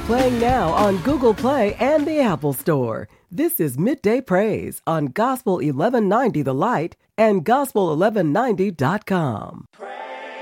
Playing now on Google Play and the Apple Store. This is Midday Praise on Gospel 1190 The Light and Gospel1190.com.